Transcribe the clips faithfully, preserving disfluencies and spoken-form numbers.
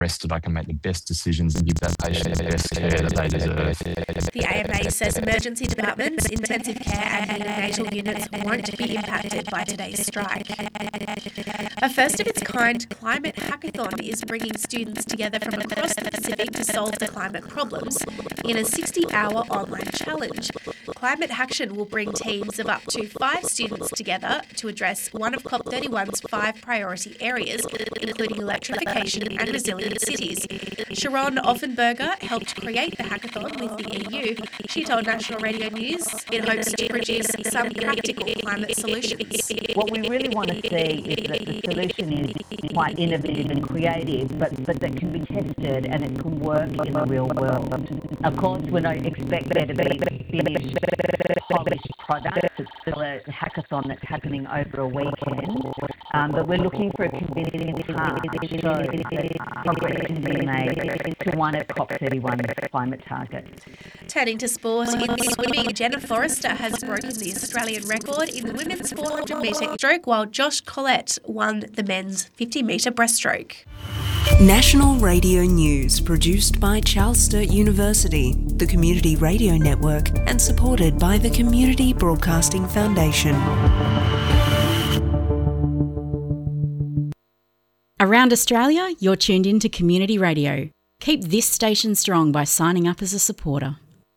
rested, I can make the best decisions and give that patient the best care that they deserve. The A M A says emergency departments, intensive care and neonatal units won't be impacted by today's strike. A first-of-its-kind climate hackathon is bringing students together from across the Pacific to solve the climate problems in a sixty-hour online challenge. Climate Haction will bring teams of up to five students together to address one of COP thirty-one's five priority areas, including electrification and resilient cities. Sharon Offenberger helped create the hackathon with the E U. She told National Radio News it hopes to produce some practical climate solutions. What we really want to see is that the solution is quite innovative and creative, but, but that can be tested and it can work in the real world. Of course, we don't expect there to be finished, polished products. It's still a hackathon that's happening over a weekend, um, but we're looking for a convincing part to show that progress can be made to one of COP thirty-one's climate targets. Turning to sport, in swimming, Jenna Forrester has broken the Australian record in the women's four hundred metre stroke, while Josh Collette won the men's fifty metre breaststroke. National Radio News, produced by Charles Sturt University, the Community Radio Network, and supported by the Community Broadcasting Foundation. Around Australia, you're tuned in to Community Radio. Keep this station strong by signing up as a supporter.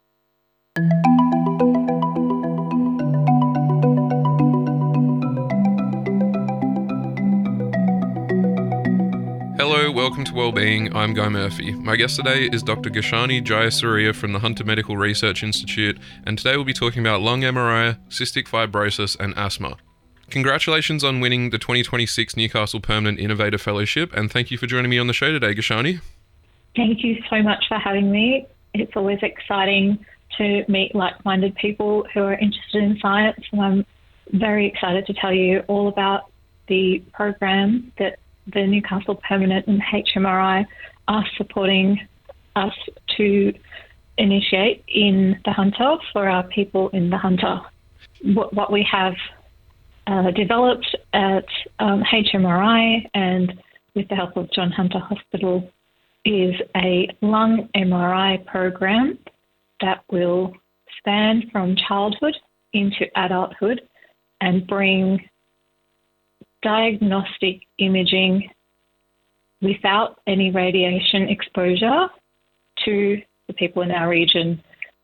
Hello, welcome to Wellbeing. I'm Guy Murphy. My guest today is Doctor Gashani Jayasuriya from the Hunter Medical Research Institute, and today we'll be talking about lung M R I, cystic fibrosis, and asthma. Congratulations on winning the twenty twenty-six Newcastle Permanent Innovator Fellowship, and thank you for joining me on the show today, Gashani. Thank you so much for having me. It's always exciting to meet like-minded people who are interested in science, and I'm very excited to tell you all about the program that the Newcastle Permanent and H M R I are supporting us to initiate in the Hunter for our people in the Hunter. What, what we have uh, developed at um, H M R I and with the help of John Hunter Hospital is a lung M R I program that will span from childhood into adulthood and bring diagnostic imaging without any radiation exposure to the people in our region.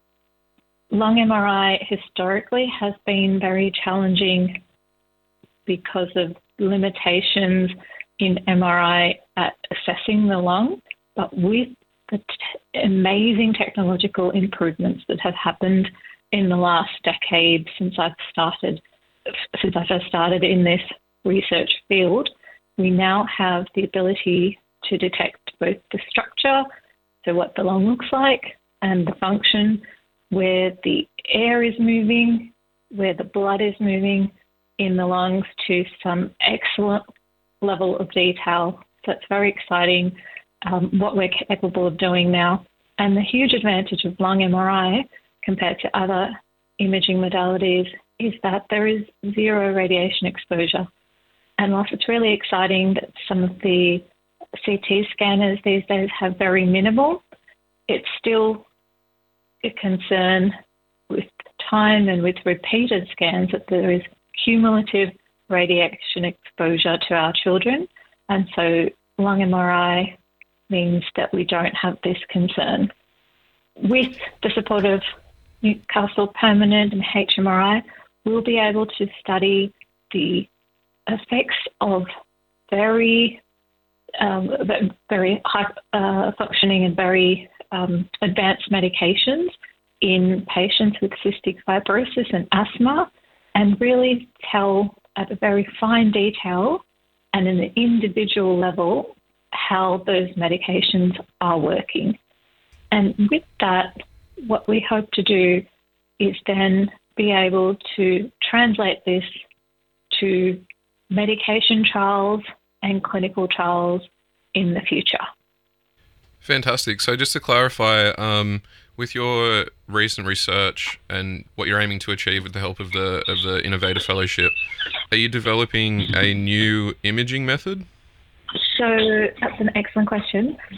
Lung M R I historically has been very challenging because of limitations in M R I at assessing the lung, but with the t- amazing technological improvements that have happened in the last decade since I've started, since I first started in this research field, we now have the ability to detect both the structure, so what the lung looks like, and the function, where the air is moving, where the blood is moving in the lungs to some excellent level of detail. So it's very exciting um, what we're capable of doing now. And the huge advantage of lung M R I compared to other imaging modalities is that there is zero radiation exposure. And whilst it's really exciting that some of the C T scanners these days have very minimal, it's still a concern with time and with repeated scans that there is cumulative radiation exposure to our children. And so lung M R I means that we don't have this concern. With the support of Newcastle Permanent and H M R I, we'll be able to study the effects of very, um, very high uh, functioning and very um, advanced medications in patients with cystic fibrosis and asthma, and really tell at a very fine detail and in an individual level how those medications are working. And with that, what we hope to do is then be able to translate this to medication trials and clinical trials in the future. Fantastic. So just to clarify, um, with your recent research and what you're aiming to achieve with the help of the of the Innovator Fellowship, are you developing a new imaging method? So that's an excellent question.